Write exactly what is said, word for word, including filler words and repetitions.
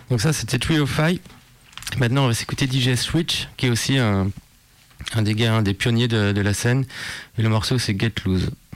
Donc ça, c'était Trio Fi. Maintenant, on va s'écouter D J Switch, qui est aussi un, un des gars, un des pionniers de, de la scène. Et le morceau, c'est Get Loose.